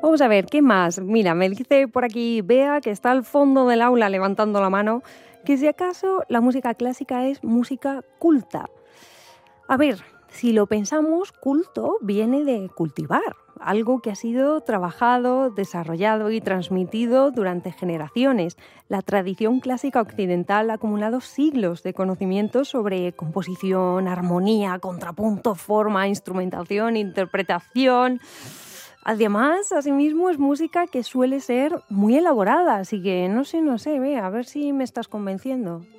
Vamos a ver, ¿qué más? Mira, me dice por aquí Bea, que está al fondo del aula levantando la mano, que si acaso la música clásica es música culta. A ver, si lo pensamos, culto viene de cultivar, algo que ha sido trabajado, desarrollado y transmitido durante generaciones. La tradición clásica occidental ha acumulado siglos de conocimientos sobre composición, armonía, contrapunto, forma, instrumentación, interpretación. Además, asimismo, es música que suele ser muy elaborada, así que no sé, ve, a ver si me estás convenciendo.